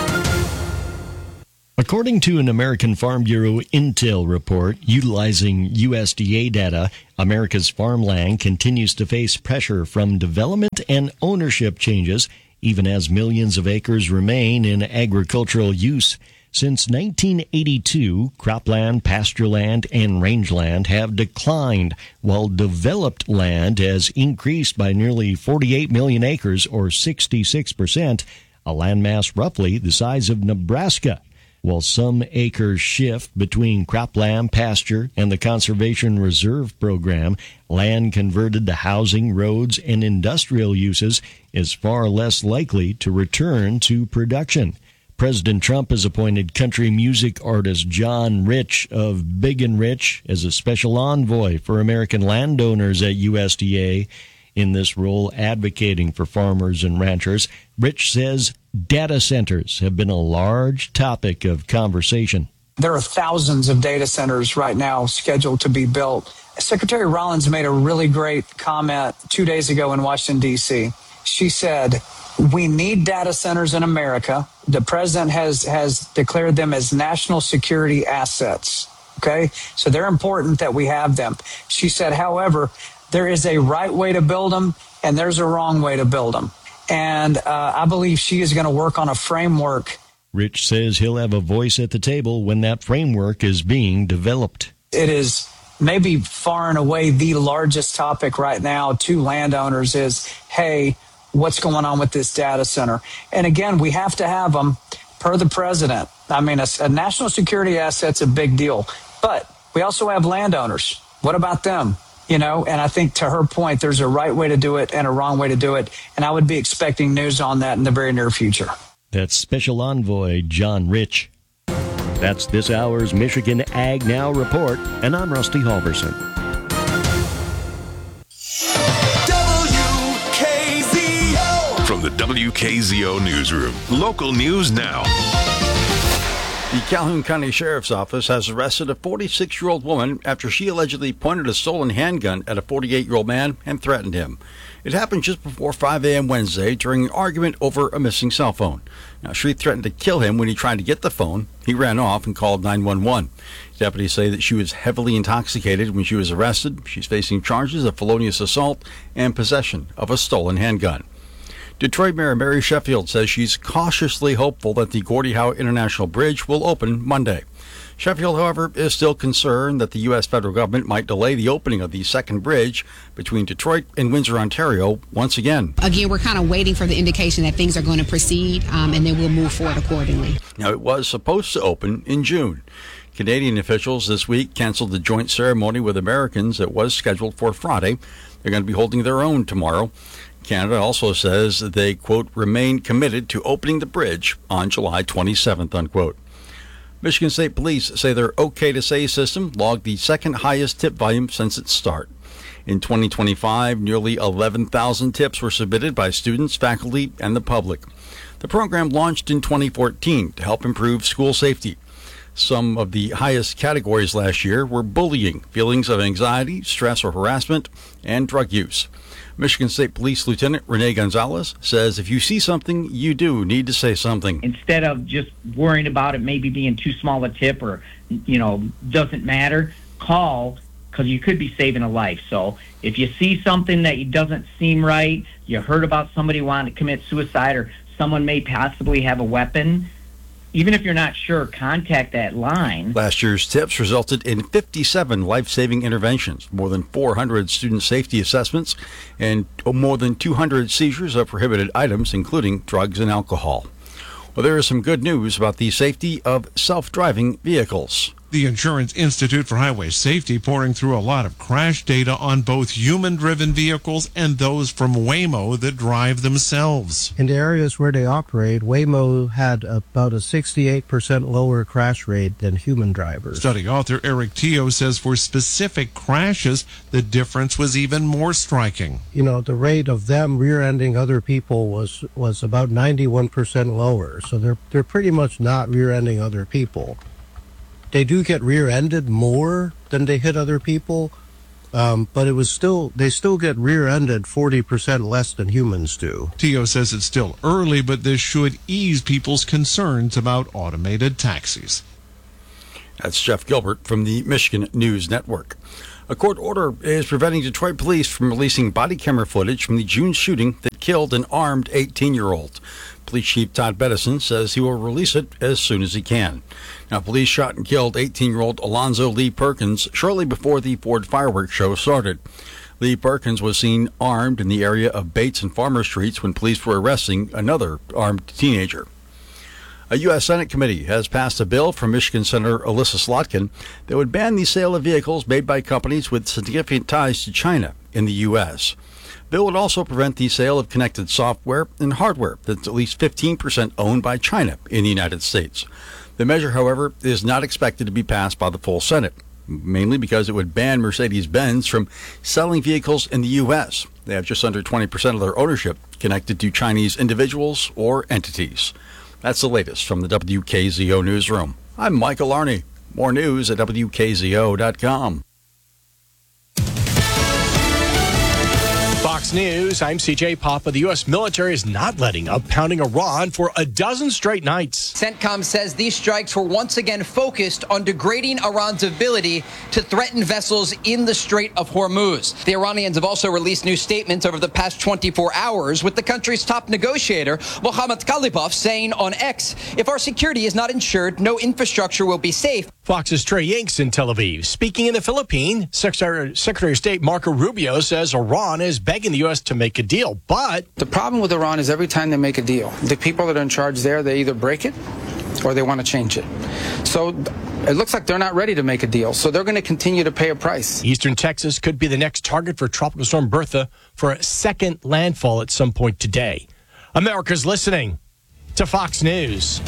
According to an American Farm Bureau Intel report utilizing U S D A data, America's farmland continues to face pressure from development and ownership changes, even as millions of acres remain in agricultural use. Since nineteen eighty-two, cropland, pastureland, and rangeland have declined, while developed land has increased by nearly forty-eight million acres, or sixty-six percent, a landmass roughly the size of Nebraska. While some acres shift between cropland, pasture, and the Conservation Reserve Program, land converted to housing, roads, and industrial uses is far less likely to return to production. President Trump has appointed country music artist John Rich of Big and Rich as a special envoy for American landowners at U S D A. In this role, advocating for farmers and ranchers, Rich says data centers have been a large topic of conversation. There are thousands of data centers right now scheduled to be built. Secretary Rollins made a really great comment two days ago in Washington, D C. She said, we need data centers in America. The president has, has declared them as national security assets. Okay, so they're important that we have them. She said, however, there is a right way to build them, and there's a wrong way to build them. And uh, I believe she is going to work on a framework. Rich says he'll have a voice at the table when that framework is being developed. It is maybe far and away the largest topic right now to landowners is, hey, what's going on with this data center? And again, we have to have them per the president. I mean, a, a national security asset's a big deal, but we also have landowners. What about them? You know, and I think to her point, there's a right way to do it and a wrong way to do it. And I would be expecting news on that in the very near future. That's Special Envoy John Rich. That's this hour's Michigan Ag Now report, and I'm Rusty Halverson. W K Z O. From the W K Z O Newsroom, local news now. The Calhoun County Sheriff's Office has arrested a forty-six-year-old woman after she allegedly pointed a stolen handgun at a forty-eight-year-old man and threatened him. It happened just before five a.m. Wednesday during an argument over a missing cell phone. Now, she threatened to kill him when he tried to get the phone. He ran off and called nine one one. Deputies say that she was heavily intoxicated when she was arrested. She's facing charges of felonious assault and possession of a stolen handgun. Detroit Mayor Mary Sheffield says she's cautiously hopeful that the Gordie Howe International Bridge will open Monday. Sheffield, however, is still concerned that the U S federal government might delay the opening of the second bridge between Detroit and Windsor, Ontario, once again. Again, we're kind of waiting for the indication that things are going to proceed, um, and then we'll move forward accordingly. Now, it was supposed to open in June. Canadian officials this week canceled the joint ceremony with Americans that was scheduled for Friday. They're going to be holding their own tomorrow. Canada also says they, quote, remain committed to opening the bridge on July twenty-seventh, unquote. Michigan State Police say their OK to Say system logged the second highest tip volume since its start. In twenty twenty-five, nearly eleven thousand tips were submitted by students, faculty, and the public. The program launched in twenty fourteen to help improve school safety. Some of the highest categories last year were bullying, feelings of anxiety, stress or harassment, and drug use. Michigan State Police Lieutenant Renee Gonzalez says if you see something, you do need to say something. Instead of just worrying about it maybe being too small a tip or, you know, doesn't matter, call, because you could be saving a life. So if you see something that doesn't seem right, you heard about somebody wanting to commit suicide, or someone may possibly have a weapon, even if you're not sure, contact that line. Last year's tips resulted in fifty-seven life-saving interventions, more than four hundred student safety assessments, and more than two hundred seizures of prohibited items, including drugs and alcohol. Well, there is some good news about the safety of self-driving vehicles. The Insurance Institute for Highway Safety pouring through a lot of crash data on both human-driven vehicles and those from Waymo that drive themselves. In the areas where they operate, Waymo had about a sixty-eight percent lower crash rate than human drivers. Study author Eric Teo says for specific crashes, the difference was even more striking. You know, the rate of them rear-ending other people was, was about ninety-one percent lower, so they're, they're pretty much not rear-ending other people. They do get rear-ended more than they hit other people, um, but it was still they still get rear-ended forty percent less than humans do. Teo says it's still early, but this should ease people's concerns about automated taxis. That's Jeff Gilbert from the Michigan News Network. A court order is preventing Detroit police from releasing body camera footage from the June shooting that killed an armed eighteen-year-old. Police Chief Todd Bettison says he will release it as soon as he can. Now, police shot and killed eighteen-year-old Alonzo Lee Perkins shortly before the Ford fireworks show started. Lee Perkins was seen armed in the area of Bates and Farmer Streets when police were arresting another armed teenager. A U S Senate committee has passed a bill from Michigan Senator Alyssa Slotkin that would ban the sale of vehicles made by companies with significant ties to China in the U S The bill would also prevent the sale of connected software and hardware that's at least fifteen percent owned by China in the United States. The measure, however, is not expected to be passed by the full Senate, mainly because it would ban Mercedes-Benz from selling vehicles in the U S They have just under twenty percent of their ownership connected to Chinese individuals or entities. That's the latest from the W K Z O newsroom. I'm Michael Arney. More news at W K Z O dot com. Fox News, I'm C J Papa. The U S military is not letting up, pounding Iran for a dozen straight nights. CENTCOM says these strikes were once again focused on degrading Iran's ability to threaten vessels in the Strait of Hormuz. The Iranians have also released new statements over the past twenty-four hours, with the country's top negotiator, Mohammad Khalibaf, saying on X, if our security is not ensured, no infrastructure will be safe. Fox's Trey Yanks in Tel Aviv. Speaking in the Philippines, Secretary, Secretary of State Marco Rubio says Iran is begging the U S to make a deal, but the problem with Iran is every time they make a deal, the people that are in charge there, they either break it or they want to change it. So it looks like they're not ready to make a deal, so they're going to continue to pay a price. Eastern Texas could be the next target for Tropical Storm Bertha for a second landfall at some point today. America's listening to Fox News.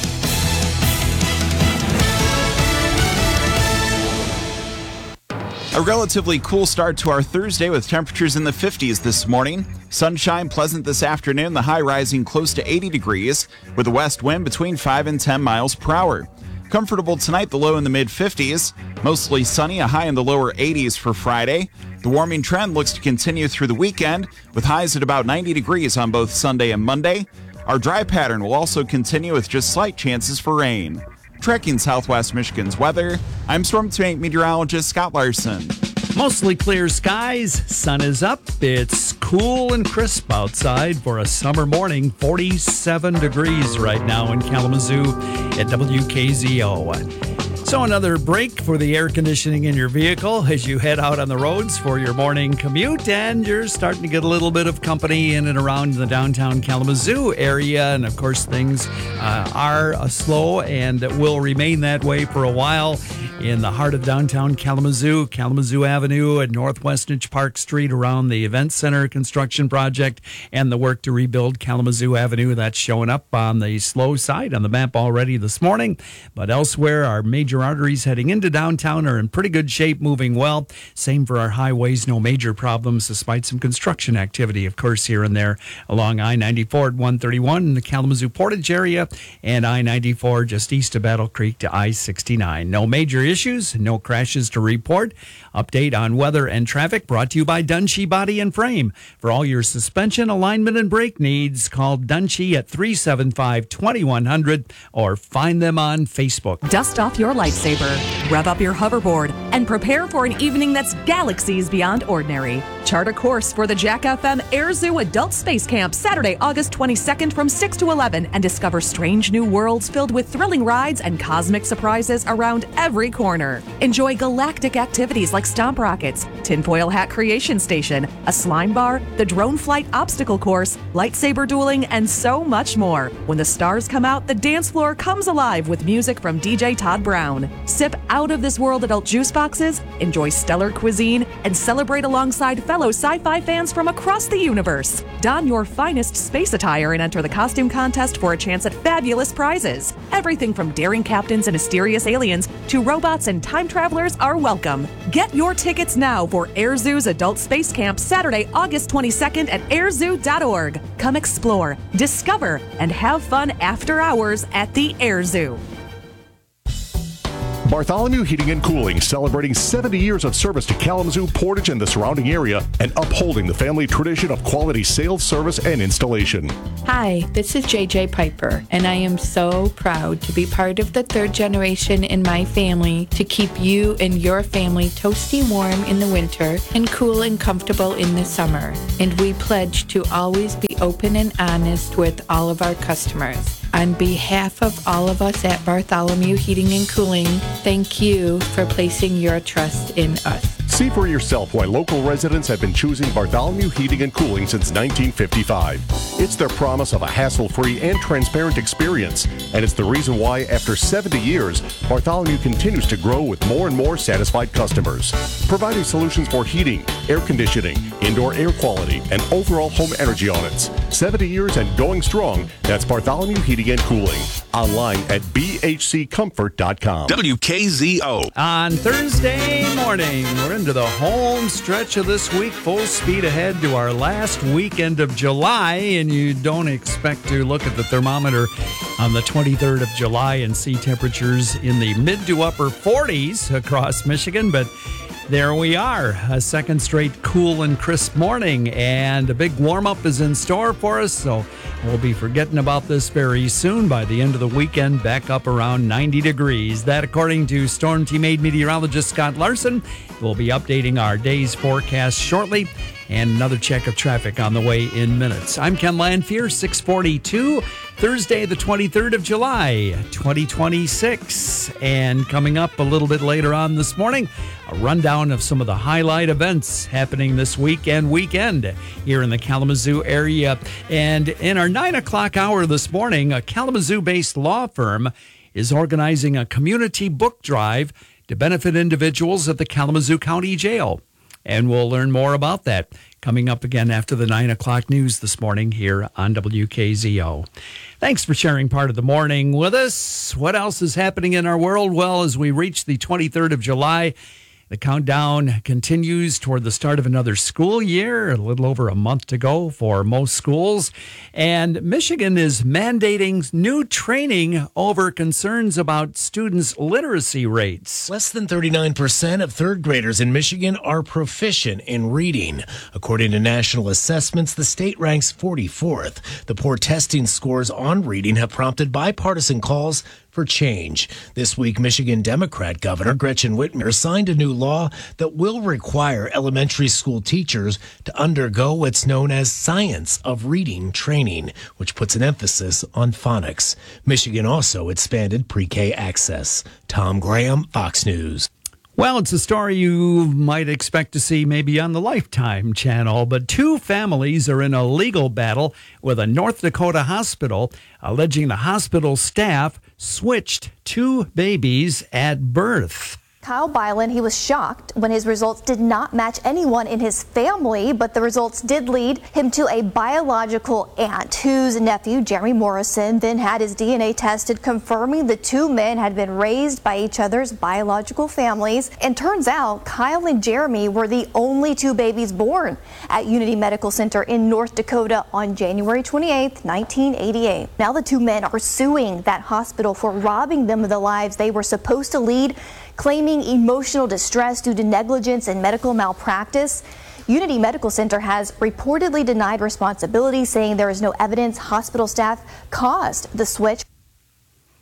A relatively cool start to our Thursday with temperatures in the fifties this morning. Sunshine pleasant this afternoon, the high rising close to eighty degrees with a west wind between five and ten miles per hour. Comfortable tonight, the low in the mid fifties. Mostly sunny, a high in the lower eighties for Friday. The warming trend looks to continue through the weekend with highs at about ninety degrees on both Sunday and Monday. Our dry pattern will also continue with just slight chances for rain. Tracking Southwest Michigan's weather, I'm Storm Team Meteorologist Scott Larson. Mostly clear skies, sun is up, it's cool and crisp outside for a summer morning, forty-seven degrees right now in Kalamazoo at W K Z O. So another break for the air conditioning in your vehicle as you head out on the roads for your morning commute, and you're starting to get a little bit of company in and around the downtown Kalamazoo area. And of course, things uh, are uh, slow and will remain that way for a while in the heart of downtown Kalamazoo, Kalamazoo Avenue and Northwest Edge Park Street around the Event Center construction project and the work to rebuild Kalamazoo Avenue. That's showing up on the slow side on the map already this morning. But elsewhere, our major arteries heading into downtown are in pretty good shape, moving well. Same for our highways, no major problems despite some construction activity, of course, here and there along I ninety-four at one thirty-one in the Kalamazoo Portage area and I ninety-four just east of Battle Creek to I sixty-nine. No major issues, no crashes to report. Update on weather and traffic brought to you by Dunshee Body and Frame. For all your suspension, alignment, and brake needs, call Dunshee at three seven five, two one zero zero or find them on Facebook. Dust off your life lightsaber. Rev up your hoverboard and prepare for an evening that's galaxies beyond ordinary. Chart a course for the Jack F M Air Zoo Adult Space Camp Saturday, August twenty-second from six to eleven and discover strange new worlds filled with thrilling rides and cosmic surprises around every corner. Enjoy galactic activities like stomp rockets, tinfoil hat creation station, a slime bar, the drone flight obstacle course, lightsaber dueling, and so much more. When the stars come out, the dance floor comes alive with music from D J Todd Brown. Sip out of this world adult juice boxes, enjoy stellar cuisine, and celebrate alongside fellow sci-fi fans from across the universe. Don your finest space attire and enter the costume contest for a chance at fabulous prizes. Everything from daring captains and mysterious aliens to robots and time travelers are welcome. Get your tickets now for Air Zoo's Adult Space Camp Saturday, August twenty-second at air zoo dot org. Come explore, discover, and have fun after hours at the Air Zoo. Bartholomew Heating and Cooling, celebrating seventy years of service to Kalamazoo, Portage, and the surrounding area, and upholding the family tradition of quality sales, service, and installation. Hi, this is J J Piper, and I am so proud to be part of the third generation in my family to keep you and your family toasty warm in the winter and cool and comfortable in the summer. And we pledge to always be open and honest with all of our customers. On behalf of all of us at Bartholomew Heating and Cooling, thank you for placing your trust in us. See for yourself why local residents have been choosing Bartholomew Heating and Cooling since nineteen fifty-five. It's their promise of a hassle-free and transparent experience, and it's the reason why, after seventy years, Bartholomew continues to grow with more and more satisfied customers. Providing solutions for heating, air conditioning, indoor air quality, and overall home energy audits. seventy years and going strong. That's Bartholomew Heating and Cooling. Online at b h c comfort dot com. W K Z O. On Thursday morning, we're into the home stretch of this week. Full speed ahead to our last weekend of July, and you don't expect to look at the thermometer on the twenty-third of July and see temperatures in the mid to upper forties across Michigan, but there we are, a second straight cool and crisp morning, and a big warm-up is in store for us, so we'll be forgetting about this very soon. By the end of the weekend, back up around ninety degrees. That, according to Storm Team aide meteorologist Scott Larson. We'll be updating our day's forecast shortly, and another check of traffic on the way in minutes. I'm Ken Lanfear, six forty-two, Thursday, the twenty-third of July, twenty twenty-six. And coming up a little bit later on this morning, a rundown of some of the highlight events happening this week and weekend here in the Kalamazoo area. And in our nine o'clock hour this morning, a Kalamazoo-based law firm is organizing a community book drive to benefit individuals at the Kalamazoo County Jail. And we'll learn more about that coming up again after the nine o'clock news this morning here on W K Z O. Thanks for sharing part of the morning with us. What else is happening in our world? Well, as we reach the twenty-third of July, the countdown continues toward the start of another school year, a little over a month to go for most schools. And Michigan is mandating new training over concerns about students' literacy rates. Less than thirty-nine percent of third graders in Michigan are proficient in reading. According to national assessments, the state ranks forty-fourth. The poor testing scores on reading have prompted bipartisan calls for change. This week, Michigan Democrat Governor Gretchen Whitmer signed a new law that will require elementary school teachers to undergo what's known as science of reading training, which puts an emphasis on phonics. Michigan also expanded pre-K access. Tom Graham, Fox News. Well, it's a story you might expect to see maybe on the Lifetime channel, but two families are in a legal battle with a North Dakota hospital, alleging the hospital staff switched two babies at birth. Kyle Byland, he was shocked when his results did not match anyone in his family, but the results did lead him to a biological aunt whose nephew, Jeremy Morrison, then had his D N A tested, confirming the two men had been raised by each other's biological families. And turns out Kyle and Jeremy were the only two babies born at Unity Medical Center in North Dakota on January twenty-eighth, nineteen eighty-eight. Now the two men are suing that hospital for robbing them of the lives they were supposed to lead, claiming emotional distress due to negligence and medical malpractice. Unity Medical Center has reportedly denied responsibility, saying there is no evidence hospital staff caused the switch.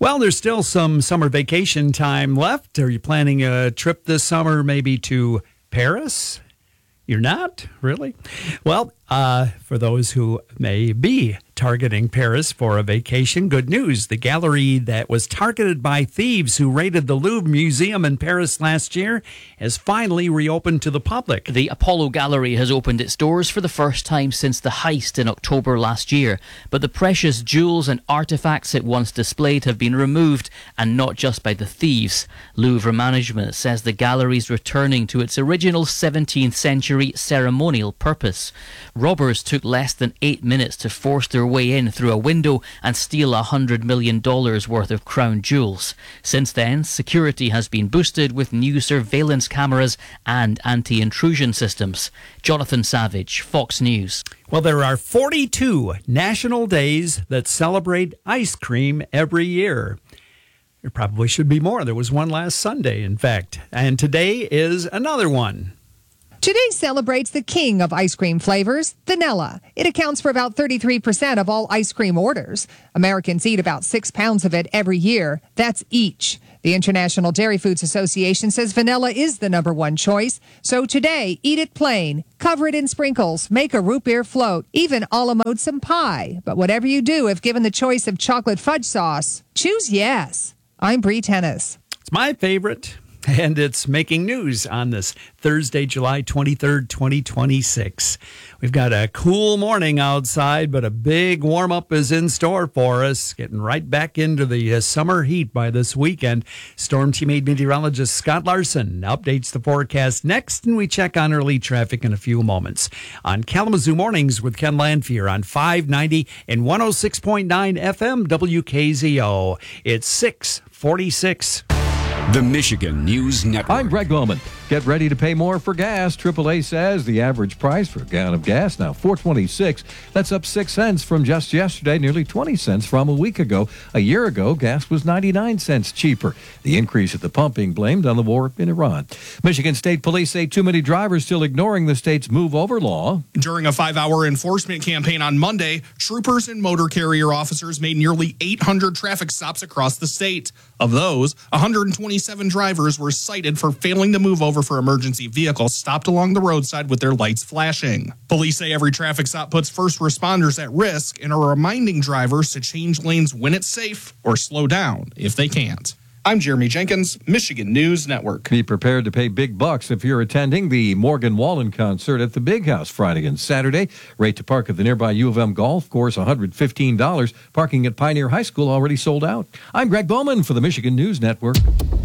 Well, there's still some summer vacation time left. Are you planning a trip this summer, maybe to Paris? You're not? Really? Well, uh, for those who may be targeting Paris for a vacation, good news. The gallery that was targeted by thieves who raided the Louvre Museum in Paris last year has finally reopened to the public. The Apollo Gallery has opened its doors for the first time since the heist in October last year. But the precious jewels and artifacts it once displayed have been removed, and not just by the thieves. Louvre management says the gallery's returning to its original seventeenth century ceremonial purpose. Robbers took less than eight minutes to force their way in through a window and steal one hundred million dollars worth of crown jewels. Since then, security has been boosted with new surveillance cameras and anti-intrusion systems. Jonathan Savage, Fox News. Well, there are forty-two national days that celebrate ice cream every year. There probably should be more. There was one last Sunday, in fact. And today is another one. Today celebrates the king of ice cream flavors, vanilla. It accounts for about thirty-three percent of all ice cream orders. Americans eat about six pounds of it every year. That's each. The International Dairy Foods Association says vanilla is the number one choice. So today, eat it plain, cover it in sprinkles, make a root beer float, even a la mode some pie. But whatever you do, if given the choice of chocolate fudge sauce, choose yes. I'm Bree Tennis. It's my favorite. And it's making news on this Thursday, July twenty-third, twenty twenty-six. We've got a cool morning outside, but a big warm-up is in store for us. Getting right back into the uh, summer heat by this weekend. Storm Team eight meteorologist Scott Larson updates the forecast next, and we check on early traffic in a few moments. On Kalamazoo Mornings with Ken Lanfear on five ninety and one oh six point nine F M W K Z O. It's six forty-six. The Michigan News Network. I'm Greg Bowman. Get ready to pay more for gas. triple A says the average price for a gallon of gas now four twenty-six. That's up six cents from just yesterday, nearly twenty cents from a week ago. A year ago, gas was ninety-nine cents cheaper. The increase at the pump being blamed on the war in Iran. Michigan State Police say too many drivers still ignoring the state's move-over law. During a five-hour enforcement campaign on Monday, troopers and motor carrier officers made nearly eight hundred traffic stops across the state. Of those, one hundred twenty-seven drivers were cited for failing to move over for emergency vehicles stopped along the roadside with their lights flashing. Police say every traffic stop puts first responders at risk and are reminding drivers to change lanes when it's safe or slow down if they can't. I'm Jeremy Jenkins, Michigan News Network. Be prepared to pay big bucks if you're attending the Morgan Wallen concert at the Big House Friday and Saturday. Rate to park at the nearby U of M golf course, one hundred fifteen dollars. Parking at Pioneer High School already sold out. I'm Greg Bowman for the Michigan News Network.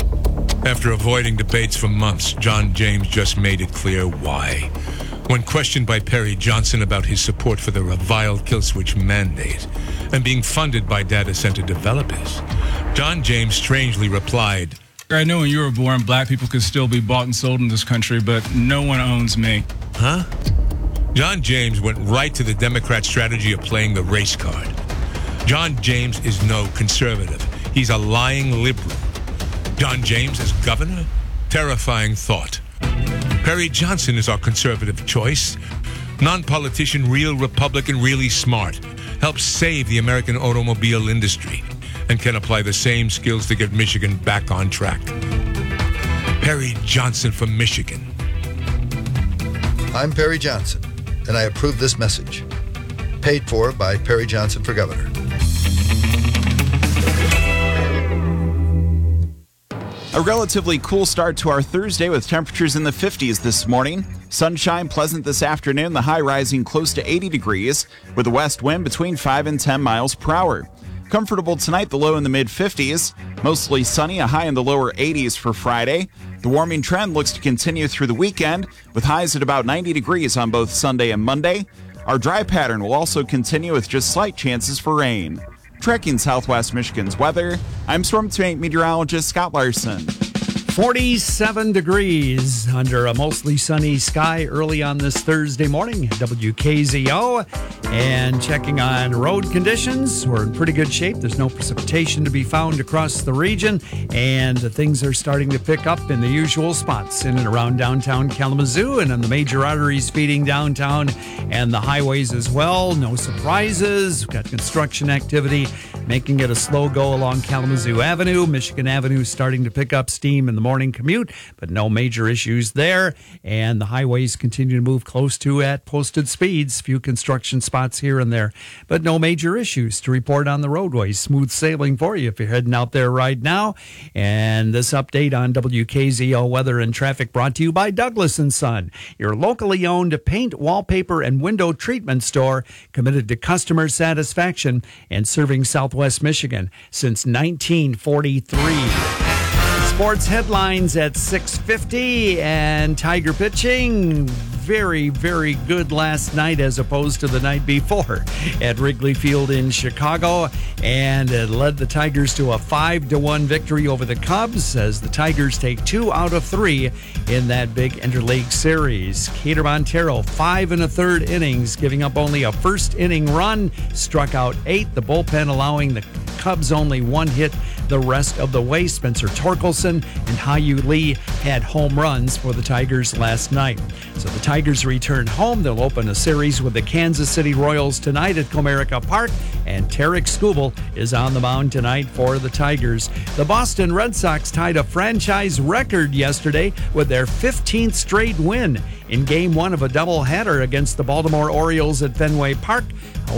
After avoiding debates for months, John James just made it clear why. When questioned by Perry Johnson about his support for the reviled kill switch mandate and being funded by data center developers, John James strangely replied, I know when you were born, black people could still be bought and sold in this country, but no one owns me. Huh? John James went right to the Democrat strategy of playing the race card. John James is no conservative. He's a lying liberal. John James as governor? Terrifying thought. Perry Johnson is our conservative choice. Non-politician, real Republican, really smart. Helps save the American automobile industry and can apply the same skills to get Michigan back on track. Perry Johnson from Michigan. I'm Perry Johnson, and I approve this message. Paid for by Perry Johnson for Governor. A relatively cool start to our Thursday with temperatures in the fifties this morning. Sunshine pleasant this afternoon, the high rising close to eighty degrees with a west wind between five and ten miles per hour. Comfortable tonight, the low in the mid fifties. Mostly sunny, a high in the lower eighties for Friday. The warming trend looks to continue through the weekend with highs at about ninety degrees on both Sunday and Monday. Our dry pattern will also continue with just slight chances for rain. Tracking Southwest Michigan's weather, I'm Storm Team eight meteorologist Scott Larson. forty-seven degrees under a mostly sunny sky early on this Thursday morning. W K Z O. And checking on road conditions, we're in pretty good shape. There's no precipitation to be found across the region, and things are starting to pick up in the usual spots in and around downtown Kalamazoo and on the major arteries feeding downtown and the highways as well. No surprises. We've got construction activity making it a slow go along Kalamazoo Avenue. Michigan Avenue starting to pick up steam in the morning commute, but no major issues there. And the highways continue to move close to at posted speeds. Few construction spots here and there, but no major issues to report on the roadways. Smooth sailing for you if you're heading out there right now. And this update on W K Z O weather and traffic brought to you by Douglas and Son, your locally owned paint, wallpaper, and window treatment store committed to customer satisfaction and serving Southwest Michigan since nineteen forty-three. Sports headlines at six fifty, and Tiger pitching very, very good last night as opposed to the night before at Wrigley Field in Chicago, and it led the Tigers to a five to one victory over the Cubs as the Tigers take two out of three in that big interleague series. Cater Montero, five and a third innings, giving up only a first inning run, struck out eight, the bullpen allowing the Cubs only one hit the rest of the way. Spencer Torkelson and Hyu Lee had home runs for the Tigers last night. So the Tigers return home. They'll open a series with the Kansas City Royals tonight at Comerica Park, and Tarek Skubal is on the mound tonight for the Tigers. The Boston Red Sox tied a franchise record yesterday with their fifteenth straight win in game one of a doubleheader against the Baltimore Orioles at Fenway Park.